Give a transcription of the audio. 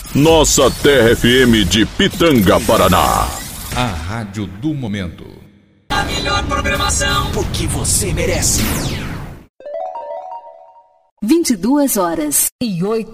Nossa Terra FM de Pitanga, Paraná. A rádio do momento. A melhor programação, porque você merece. 22h08